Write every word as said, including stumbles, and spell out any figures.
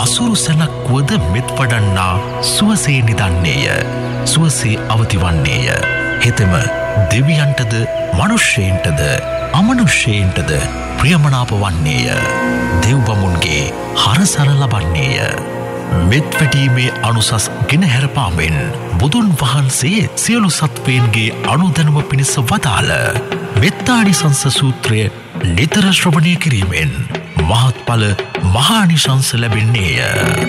අසුරු සැලක් වුවද මෙත් වඩන්නා සුවසේ නිදන්නේය. සුවසේ අවතිවන්නේය. හෙතෙම දෙවියන්ටද මනුෂ්‍යයන්ටද අමනුෂ්‍යයන්ටද ප්‍රියමනාප වන්නේය. දෙව්බමුන්ගේ හරසර ලබන්නේය. මෙත් වැටීමේ අනුසස් ගෙන හැරපාමෙන් බුදුන් වහන්සේ සියලු සත්වයන්ගේ අනුදැනුම පිණිස වදාළ මෙත්තානිසංස සූත්‍රය නිතර ශ්‍රවණය කිරීමෙන් මහත්ඵල මහානිශංස ලැබෙන්නේය.